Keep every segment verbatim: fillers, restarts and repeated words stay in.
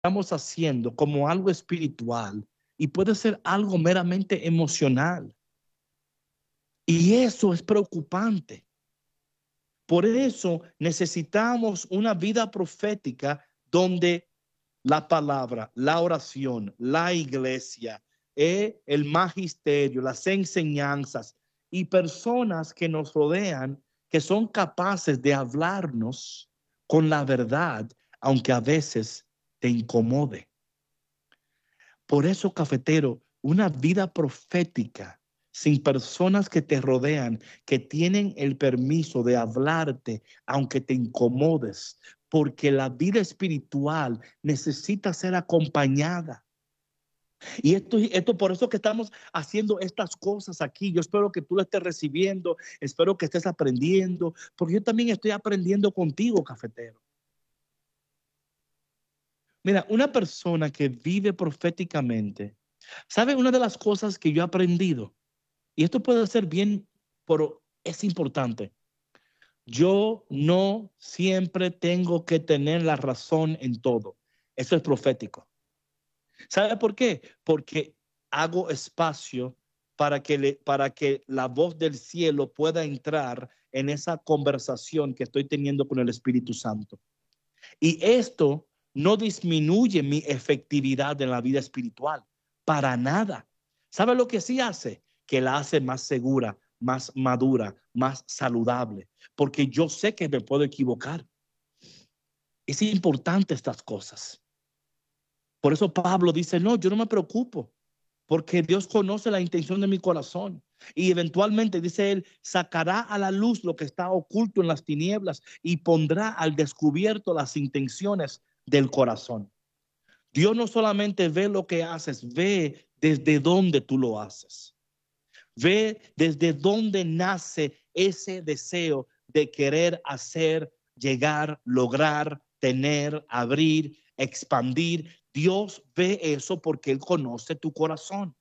estamos haciendo como algo espiritual y puede ser algo meramente emocional. Y eso es preocupante. Por eso necesitamos una vida profética donde la palabra, la oración, la iglesia, eh, el magisterio, las enseñanzas y personas que nos rodean que son capaces de hablarnos con la verdad, aunque a veces te incomode. Por eso, cafetero, una vida profética sin personas que te rodean, que tienen el permiso de hablarte, aunque te incomodes, porque la vida espiritual necesita ser acompañada. Y esto, esto por eso que estamos haciendo estas cosas aquí. Yo espero que tú lo estés recibiendo, espero que estés aprendiendo, porque yo también estoy aprendiendo contigo, cafetero. Mira, una persona que vive proféticamente, ¿sabe una de las cosas que yo he aprendido? Y esto puede ser bien, pero es importante. Yo no siempre tengo que tener la razón en todo. Eso es profético. ¿Sabe por qué? Porque hago espacio para que, le, para que la voz del cielo pueda entrar en esa conversación que estoy teniendo con el Espíritu Santo. Y esto no disminuye mi efectividad en la vida espiritual, para nada. ¿Sabe lo que sí hace? Que la hace más segura, más madura, más saludable, porque yo sé que me puedo equivocar. Es importante estas cosas. Por eso Pablo dice, no, yo no me preocupo, porque Dios conoce la intención de mi corazón. Y eventualmente, dice él, sacará a la luz lo que está oculto en las tinieblas y pondrá al descubierto las intenciones del corazón. Dios no solamente ve lo que haces, ve desde dónde tú lo haces. Ve desde dónde nace ese deseo de querer hacer, llegar, lograr, tener, abrir, expandir. Dios ve eso porque Él conoce tu corazón.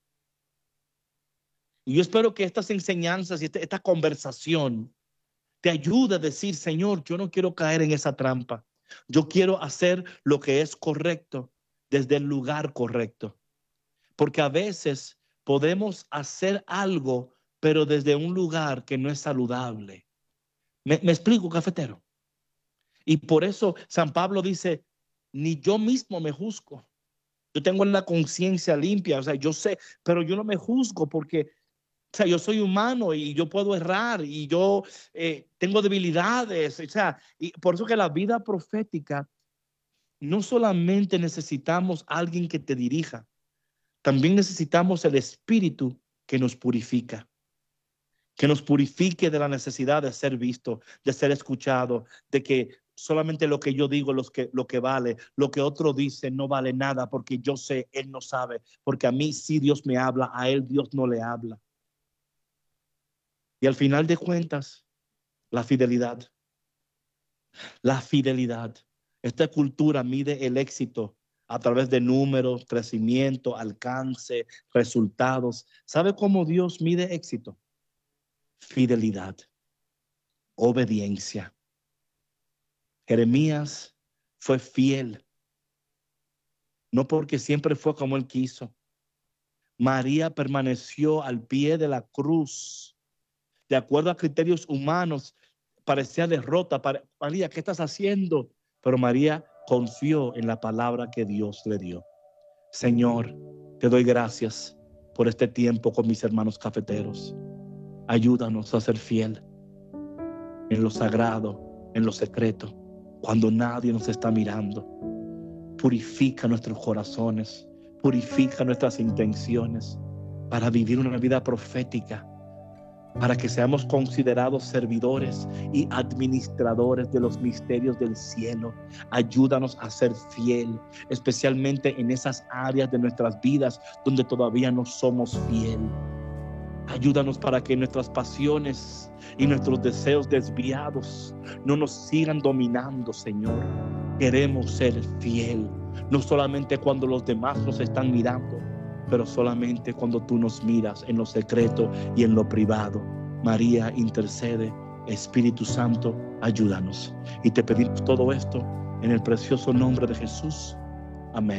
Y yo espero que estas enseñanzas y esta, esta conversación te ayude a decir, Señor, yo no quiero caer en esa trampa. Yo quiero hacer lo que es correcto desde el lugar correcto. Porque a veces podemos hacer algo, pero desde un lugar que no es saludable. ¿Me, me explico, cafetero? Y por eso San Pablo dice, ni yo mismo me juzgo. Yo tengo la conciencia limpia, o sea, yo sé, pero yo no me juzgo porque, o sea, yo soy humano y yo puedo errar y yo eh, tengo debilidades, o sea, y por eso que la vida profética, no solamente necesitamos a alguien que te dirija, también necesitamos el Espíritu que nos purifica, que nos purifique de la necesidad de ser visto, de ser escuchado, de que solamente lo que yo digo es que, lo que vale, lo que otro dice no vale nada porque yo sé, él no sabe, porque a mí sí Dios me habla, a él Dios no le habla. Y al final de cuentas, la fidelidad, la fidelidad. Esta cultura mide el éxito a través de números, crecimiento, alcance, resultados. ¿Sabe cómo Dios mide éxito? Fidelidad, obediencia. Jeremías fue fiel, no porque siempre fue como él quiso. María permaneció al pie de la cruz. De acuerdo a criterios humanos, parecía derrota. María, ¿qué estás haciendo? Pero María confió en la palabra que Dios le dio. Señor, te doy gracias por este tiempo con mis hermanos cafeteros. Ayúdanos a ser fiel en lo sagrado, en lo secreto, cuando nadie nos está mirando. Purifica nuestros corazones, purifica nuestras intenciones para vivir una vida profética, para que seamos considerados servidores y administradores de los misterios del cielo. Ayúdanos a ser fiel, especialmente en esas áreas de nuestras vidas donde todavía no somos fiel. Ayúdanos para que nuestras pasiones y nuestros deseos desviados no nos sigan dominando, Señor. Queremos ser fiel, no solamente cuando los demás nos están mirando, pero solamente cuando tú nos miras en lo secreto y en lo privado. María, intercede. Espíritu Santo, ayúdanos. Y te pedimos todo esto en el precioso nombre de Jesús.